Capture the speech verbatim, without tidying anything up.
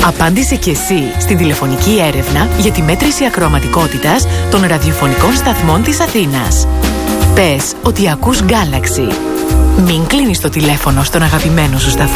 Απάντησε και εσύ στην τηλεφωνική έρευνα για τη μέτρηση ακροαματικότητας των ραδιοφωνικών σταθμών της Αθήνας. Πες ότι ακούς Galaxy. Μην κλείνεις το τηλέφωνο στον αγαπημένο σου σταθμό.